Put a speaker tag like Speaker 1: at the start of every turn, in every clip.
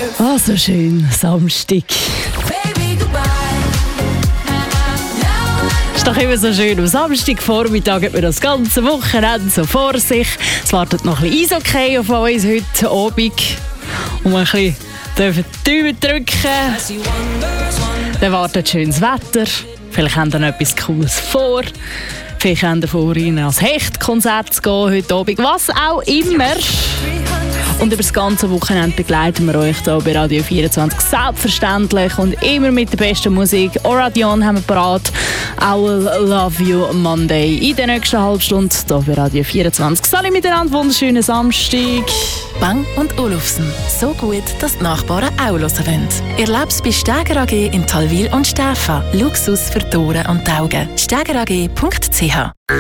Speaker 1: Ah, so schön, Samstag. Ist doch immer so schön. Am Samstagvormittag hat man das ganze Wochenende so vor sich. Es wartet noch ein bisschen Eishockey auf uns heute Abend. Und wir ein bisschen die Daumen drücken. Dann wartet schönes Wetter. Vielleicht haben wir noch etwas Cooles vor. Vielleicht haben wir vor, Ihnen ans Hechtkonzert zu gehen heute Abend. Was auch immer. Und über das ganze Wochenende begleiten wir euch hier bei Radio 24 selbstverständlich und immer mit der besten Musik. Oradion haben wir parat. I will love you Monday. In der nächsten Halbstunde hier bei Radio 24. Salut miteinander, wunderschönen Samstag.
Speaker 2: Bang & Olufsen. So gut, dass die Nachbarn auch hören wollen. Erleb's bei Steger AG in Talwil und Stäfa. Luxus für die Ohren und die Augen. stegerag.ch.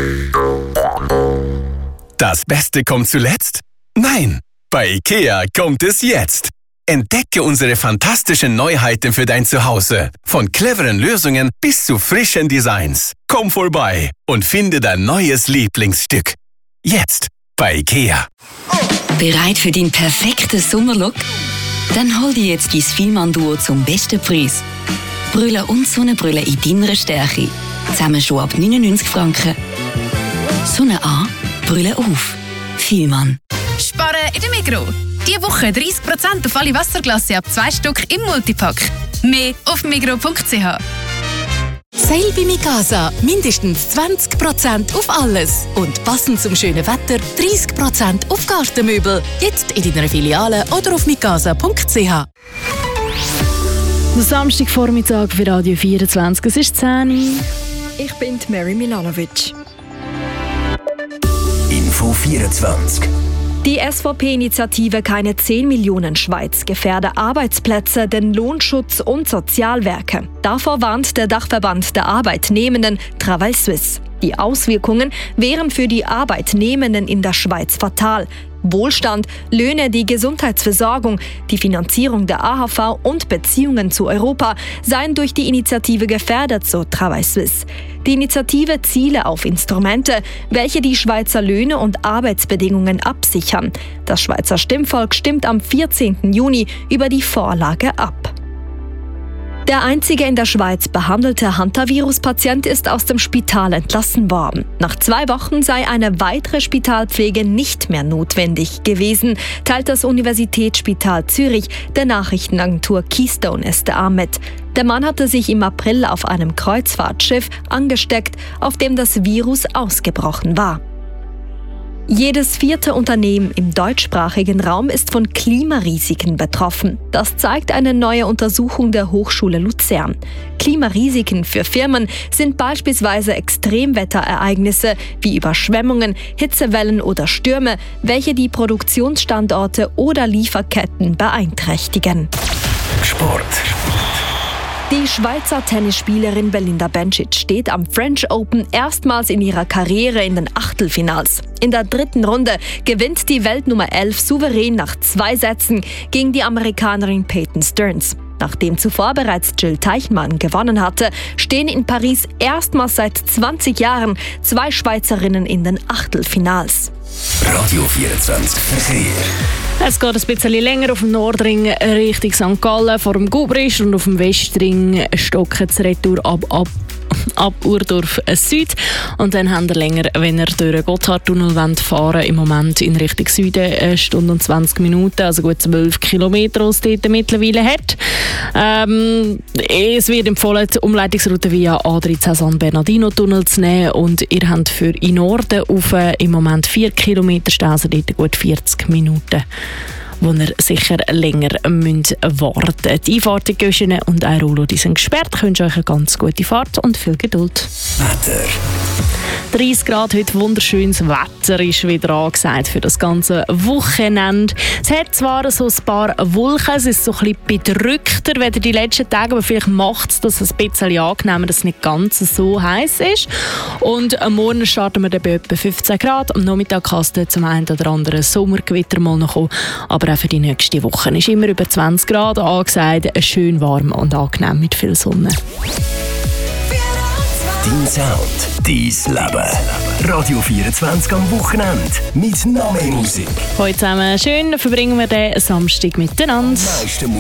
Speaker 3: Das Beste kommt zuletzt? Nein! Bei IKEA kommt es jetzt. Entdecke unsere fantastischen Neuheiten für dein Zuhause. Von cleveren Lösungen bis zu frischen Designs. Komm vorbei und finde dein neues Lieblingsstück. Jetzt bei IKEA.
Speaker 4: Bereit für den perfekten Sommerlook? Dann hol dir jetzt dein Fielmann-Duo zum besten Preis. Brille und Sonnenbrille in deiner Stärke. Zusammen schon ab 99 Franken. Sonne an, Brille auf. Fielmann.
Speaker 5: Sparen in der Migros. Diese Woche 30% auf alle Wasserglasse ab 2 Stück im Multipack. Mehr auf migros.ch.
Speaker 2: Sale bei Mikasa. Mindestens 20% auf alles. Und passend zum schönen Wetter 30% auf Gartenmöbel. Jetzt in deiner Filiale oder auf mikasa.ch.
Speaker 1: Der Samstagvormittag für Radio 24. Es ist 10 Uhr.
Speaker 6: Ich bin Mary Milanovic.
Speaker 7: Info 24.
Speaker 6: Die SVP-Initiative Keine 10 Millionen Schweiz gefährde Arbeitsplätze, den Lohnschutz und Sozialwerke. Davor warnt der Dachverband der Arbeitnehmenden Travail Suisse. Die Auswirkungen wären für die Arbeitnehmenden in der Schweiz fatal. Wohlstand, Löhne, die Gesundheitsversorgung, die Finanzierung der AHV und Beziehungen zu Europa seien durch die Initiative gefährdet, so Travail Suisse. Die Initiative ziele auf Instrumente, welche die Schweizer Löhne und Arbeitsbedingungen absichern. Das Schweizer Stimmvolk stimmt am 14. Juni über die Vorlage ab. Der einzige in der Schweiz behandelte Hantavirus-Patient ist aus dem Spital entlassen worden. Nach 2 Wochen sei eine weitere Spitalpflege nicht mehr notwendig gewesen, teilt das Universitätsspital Zürich der Nachrichtenagentur Keystone SDA mit. Der Mann hatte sich im April auf einem Kreuzfahrtschiff angesteckt, auf dem das Virus ausgebrochen war. Jedes 4. Unternehmen im deutschsprachigen Raum ist von Klimarisiken betroffen. Das zeigt eine neue Untersuchung der Hochschule Luzern. Klimarisiken für Firmen sind beispielsweise Extremwetterereignisse wie Überschwemmungen, Hitzewellen oder Stürme, welche die Produktionsstandorte oder Lieferketten beeinträchtigen.
Speaker 7: Sport.
Speaker 6: Die Schweizer Tennisspielerin Belinda Bencic steht am French Open erstmals in ihrer Karriere in den Achtelfinals. In der 3. Runde gewinnt die Weltnummer 11 souverän nach 2 Sätzen gegen die Amerikanerin Peyton Stearns. Nachdem zuvor bereits Jill Teichmann gewonnen hatte, stehen in Paris erstmals seit 20 Jahren 2 Schweizerinnen in den Achtelfinals.
Speaker 7: Radio 24 Verkehr.
Speaker 1: Es geht ein bisschen länger auf dem Nordring Richtung St. Gallen vor dem Gubrisch und auf dem Westring stocken es retour ab Urdorf Süd. Und dann haben wir länger, wenn ihr durch den Gotthardtunnel fahren im Moment in Richtung Süden 1 Stunde und 20 Minuten, also gut 12 Kilometer, was es dort mittlerweile hat. Es wird empfohlen, die Umleitungsroute via A13 San Bernardino-Tunnel zu nehmen und ihr habt für in Norden auf im Moment 4 Kilometer Stau, also dort gut 40 Minuten, wo ihr sicher länger warten müsst. Die Einfahrten Göschene und Airolo, die sind gesperrt. Ich wünsche euch eine ganz gute Fahrt und viel Geduld.
Speaker 7: Wetter.
Speaker 1: 30 Grad, heute wunderschönes Wetter ist wieder angesagt für das ganze Wochenende. Es hat zwar so ein paar Wolken, es ist so ein bisschen bedrückter als die letzten Tage, aber vielleicht macht es das ein bisschen angenehmer, dass es nicht ganz so heiß ist. Und am Morgen starten wir dann bei etwa 15 Grad. Am Nachmittag kann es zum einen oder anderen Sommergewitter mal noch kommen, aber auch für die nächste Woche ist immer über 20 Grad angesagt, schön warm und angenehm mit viel Sonne.
Speaker 8: 24
Speaker 7: Dein Sound, dein Leben. Radio 24 am Wochenende mit noch mehr Musik.
Speaker 1: Heute zusammen schön verbringen wir den Samstag miteinander.
Speaker 7: Meiste